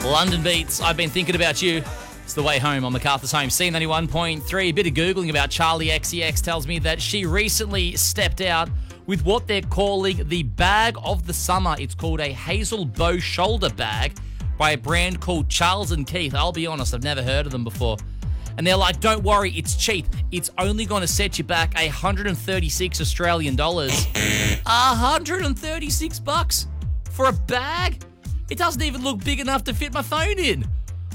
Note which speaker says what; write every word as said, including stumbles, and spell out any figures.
Speaker 1: London Beats, I've been thinking about you. It's the way home on MacArthur's Home. C ninety-one point three. A bit of Googling about Charlie X C X tells me that she recently stepped out with what they're calling the bag of the summer. It's called a hazel bow shoulder bag by a brand called Charles and Keith. I'll be honest, I've never heard of them before. And they're like, don't worry, it's cheap. It's only going to set you back one hundred thirty-six Australian dollars. one hundred thirty-six bucks for a bag? It doesn't even look big enough to fit my phone in.